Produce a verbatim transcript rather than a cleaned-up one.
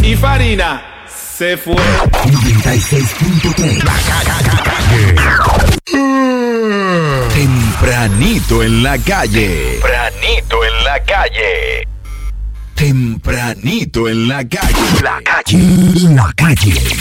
y Farina se fue. noventa y seis punto tres. La calle. Tempranito en la calle. Tempranito en la calle. Tempranito en la calle. La calle. La calle.